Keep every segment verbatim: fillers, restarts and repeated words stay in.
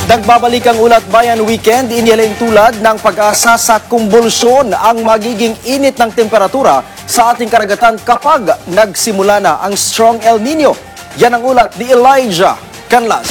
Nagbabalik ang Ulat Bayan Weekend, inihalin tulad ng pag-asa sa kumbulsyon ang magiging init ng temperatura sa ating karagatan kapag nagsimula na ang strong El Nino. Yan ang ulat ni Elijah Canlas.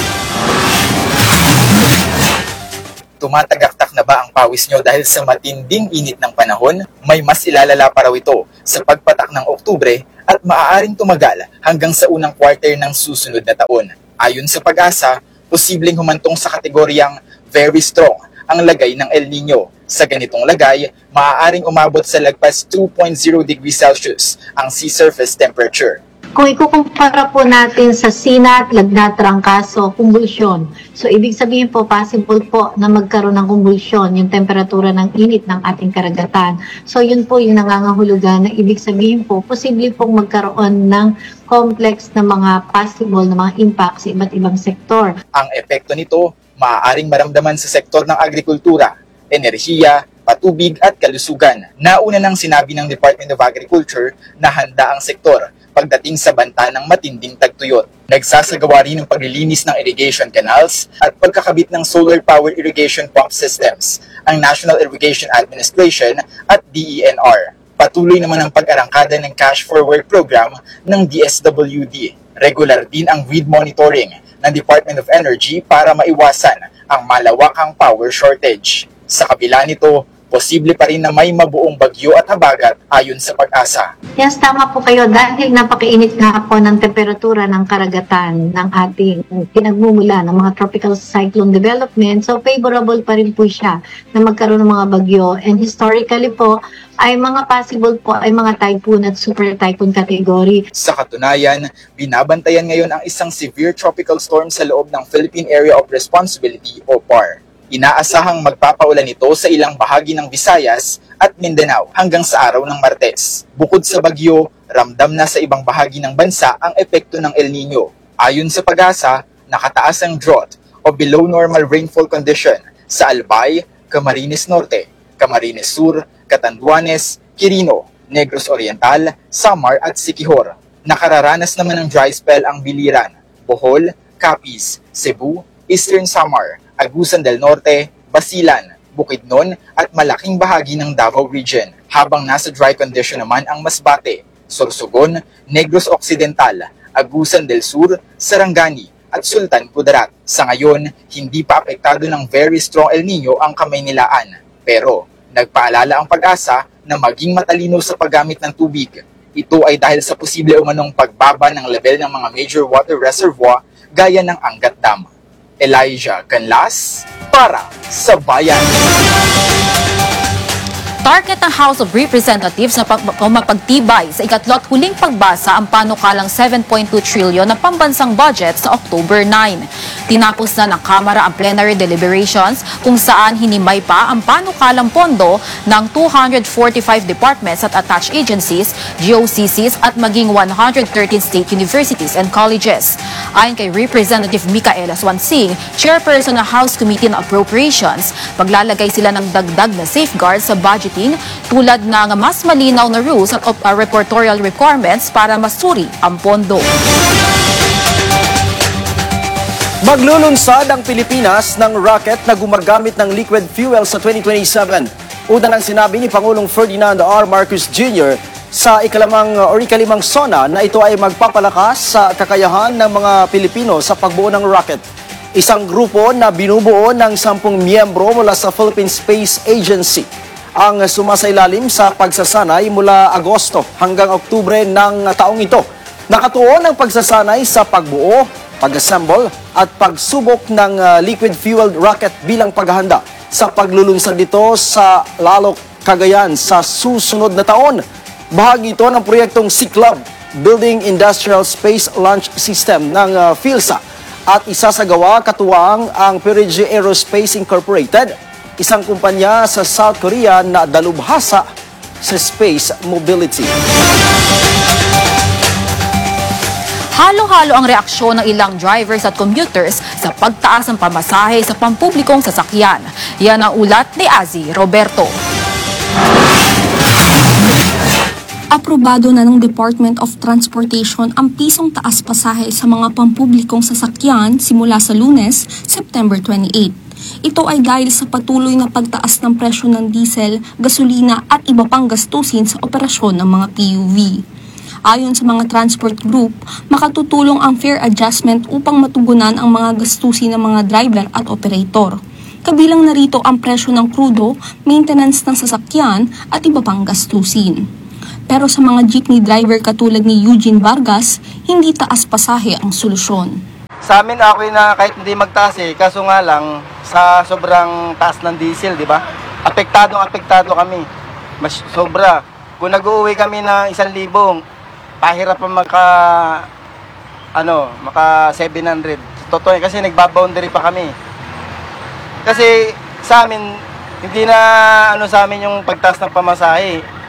Tumatagaktak na ba ang pawis nyo dahil sa matinding init ng panahon? May mas ilalala pa raw ito sa pagpatak ng Oktubre at maaaring tumagal hanggang sa unang quarter ng susunod na taon. Ayon sa Pag-asa, posibleng humantong sa kategoryang very strong ang lagay ng El Nino. Sa ganitong lagay, maaaring umabot sa lagpas two point zero degrees Celsius ang sea surface temperature. Kung ikukumpara po natin sa sinat, lagnat, trangkaso, kumbulsyon. So, ibig sabihin po, possible po na magkaroon ng kumbulsyon, yung temperatura ng init ng ating karagatan. So, yun po yung nangangahulugan na ibig sabihin po, posible pong magkaroon ng complex na mga possible na mga impact sa iba't ibang sektor. Ang epekto nito, maaaring maramdaman sa sektor ng agrikultura, enerhiya, patubig at kalusugan. Nauna nang sinabi ng Department of Agriculture na handa ang sektor pagdating sa banta ng matinding tagtuyot. Nagsasagawa rin ng paglilinis ng irrigation canals at pagkakabit ng solar power irrigation pump systems ang National Irrigation Administration at D E N R. Patuloy naman ang pag-arangkada ng Cash for Work program ng D S W D. Regular din ang grid monitoring ng Department of Energy para maiwasan ang malawakang power shortage. Sa kabila nito, posible pa rin na may mabuong bagyo at habagat ayon sa Pag-asa. Yes, tama po kayo. Dahil napakainit nga po ng temperatura ng karagatan ng ating pinagmumula ng mga tropical cyclone development, so favorable pa rin po siya na magkaroon ng mga bagyo. And historically po, ay mga possible po ay mga typhoon at super typhoon category. Sa katunayan, binabantayan ngayon ang isang severe tropical storm sa loob ng Philippine Area of Responsibility o P A R. Inaasahang magpapaulan ito sa ilang bahagi ng Visayas at Mindanao hanggang sa araw ng Martes. Bukod sa bagyo, ramdam na sa ibang bahagi ng bansa ang epekto ng El Nino. Ayon sa Pag-asa, nakataas ang drought o below normal rainfall condition sa Albay, Camarines Norte, Camarines Sur, Catanduanes, Quirino, Negros Oriental, Samar at Siquijor. Nakararanas naman ng dry spell ang Biliran, Bohol, Capiz, Cebu, Eastern Samar, Agusan del Norte, Basilan, Bukidnon at malaking bahagi ng Davao Region. Habang nasa dry condition naman ang Masbate, Sorsogon, Negros Occidental, Agusan del Sur, Sarangani at Sultan Kudarat. Sa ngayon, hindi pa apektado ng very strong El Nino ang Kamaynilaan. Pero nagpaalala ang Pag-asa na maging matalino sa paggamit ng tubig. Ito ay dahil sa posible umanong pagbaba ng level ng mga major water reservoir gaya ng Angat Dam. Elijah Canlas para sa Bayan. Target ng House of Representatives na mapagtibay sa ikatlot huling pagbasa ang panukalang seven point two trillion na pambansang budget sa October nine. Tinapos na ng Kamara ang plenary deliberations kung saan hinimay pa ang panukalang pondo ng two hundred forty-five departments at attached agencies, G O C Cs at maging one hundred thirteen state universities and colleges. Ayon kay Representative Micaela Swansing, chairperson ng House Committee on Appropriations, maglalagay sila ng dagdag na safeguards sa budget tulad ng mas malinaw na rules at uh, reportorial requirements para masuri ang pondo. Maglulunsad ang Pilipinas ng rocket na gumagamit ng liquid fuel sa twenty twenty-seven. Una nang sinabi ni Pangulong Ferdinand R. Marcos Junior sa ikalimang or ikalimang SONA na ito ay magpapalakas sa kakayahan ng mga Pilipino sa pagbuo ng rocket. Isang grupo na binubuo ng sampung miyembro mula sa Philippine Space Agency ang sumasailalim sa pagsasanay mula Agosto hanggang Oktubre ng taong ito. Nakatuon ang pagsasanay sa pagbuo, pag-assemble at pagsubok ng uh, liquid-fueled rocket bilang paghahanda sa paglulunsad nito sa Lalok, Cagayan sa susunod na taon. Bahagi ito ng proyektong SICLAB, Building Industrial Space Launch System ng uh, PhilSA at isasagawa katuwang ang Perigi Aerospace Incorporated, isang kumpanya sa South Korea na dalubhasa sa space mobility. Halo-halo ang reaksyon ng ilang drivers at commuters sa pagtaas ng pamasahe sa pampublikong sasakyan. Yan ang ulat ni Azi Roberto. Aprobado na ng Department of Transportation ang pisong taas pasahe sa mga pampublikong sasakyan simula sa Lunes, September twenty-eighth. Ito ay dahil sa patuloy na pagtaas ng presyo ng diesel, gasolina at iba pang gastusin sa operasyon ng mga P U V. Ayon sa mga transport group, makatutulong ang fare adjustment upang matugunan ang mga gastusin ng mga driver at operator. Kabilang narito ang presyo ng krudo, maintenance ng sasakyan at iba pang gastusin. Pero sa mga jeepney driver katulad ni Eugene Vargas, hindi taas pasahe ang solusyon. Sa amin okay na kahit hindi magtaas eh, kaso nga lang sa sobrang taas ng diesel, di ba? Apektadong apektado kami. Mas sobra. Kung nag-uwi kami na isang libong, pahirap pa maka ano, maka seven hundred. Totoo eh, kasi nagbaboundary pa kami. Kasi sa amin hindi na ano sa amin yung pagtaas ng pamasahe.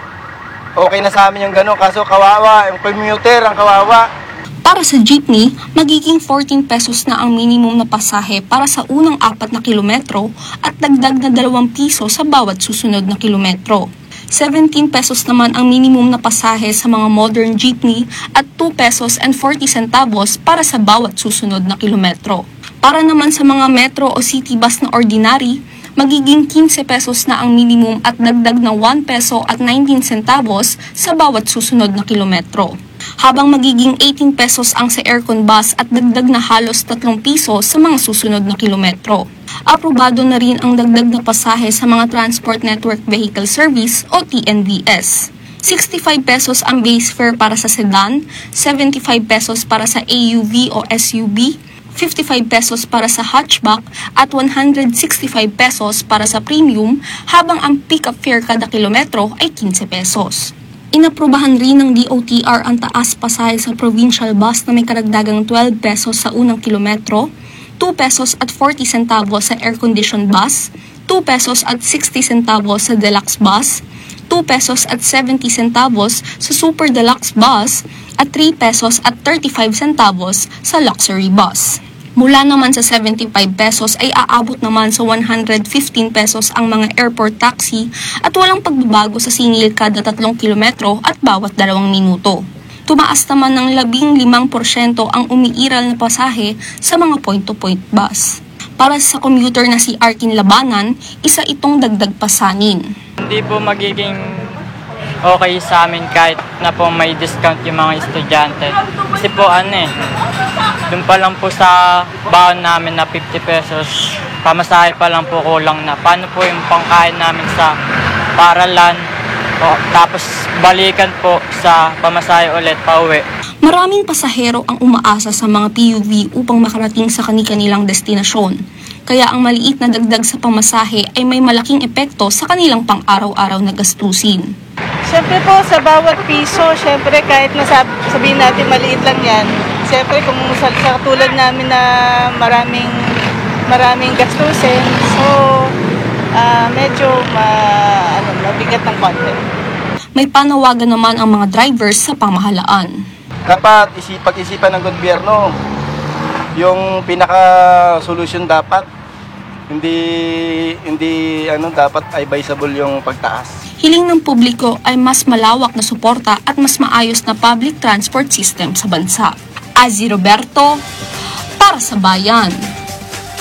Okay na sa amin yung gano'n, kaso kawawa, yung commuter ang kawawa. Para sa jeepney, magiging fourteen pesos na ang minimum na pasahe para sa unang apat na kilometro at dagdag na dalawang piso sa bawat susunod na kilometro. seventeen pesos naman ang minimum na pasahe sa mga modern jeepney at two pesos and forty centavos para sa bawat susunod na kilometro. Para naman sa mga metro o city bus na ordinary, magiging fifteen pesos na ang minimum at dagdag na one peso at nineteen centavos sa bawat susunod na kilometro. Habang magiging eighteen pesos ang sa aircon bus at dagdag na halos tatlong piso sa mga susunod na kilometro. Aprobado na rin ang dagdag na pasahe sa mga Transport Network Vehicle Service o T N V S. sixty-five pesos ang base fare para sa sedan, seventy-five pesos para sa A U V o S U V, fifty-five pesos para sa hatchback at one hundred sixty-five pesos para sa premium, habang ang pick-up fare kada kilometro ay fifteen pesos. Inaprubahan rin ng D O T R ang taas pasahe sa provincial bus na may karagdagang twelve pesos sa unang kilometro, two pesos at forty centavos sa air-conditioned bus, two pesos at sixty centavos sa deluxe bus, two pesos at seventy centavos sa super deluxe bus, at three pesos at thirty-five centavos sa luxury bus. Mula naman sa seventy-five pesos ay aabot naman sa one hundred fifteen pesos ang mga airport taxi at walang pagbabago sa singil kada tatlong kilometro at bawat dalawang minuto. Tumaas naman ng labing limang porsyento ang umiiral na pasahe sa mga point-to-point bus. Para sa commuter na si Arkin Labanan, isa itong dagdag pasanin. Hindi po magiging okay sa amin kahit na po may discount yung mga estudyante. Kasi po ano eh, doon pa lang po sa baon namin na fifty pesos, pamasahe pa lang po kulang na. Paano po yung pangkain namin sa paralan, o, tapos balikan po sa pamasahe ulit pa uwi. Maraming pasahero ang umaasa sa mga P U V upang makarating sa kani-kanilang destinasyon. Kaya ang maliit na dagdag sa pamasahe ay may malaking epekto sa kanilang pang-araw-araw na gastusin. Siyempre po, sa bawat piso, siyempre kahit nasab- sabihin natin maliit lang yan, siyempre kung sa, sa katulad namin na maraming maraming gastusin, so uh, medyo ma, ano, mabigat ng konti. May panawagan naman ang mga drivers sa pamahalaan. Dapat isip, pag-isipan ng gobyerno yung pinaka-solution dapat. Hindi hindi ano dapat advisable yung pagtaas. Hiling ng publiko ay mas malawak na suporta at mas maayos na public transport system sa bansa. Azzy Roberto, para sa Bayan.